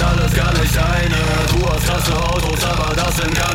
sind alles gar nicht deine. Du hast krasse Autos, aber das sind gar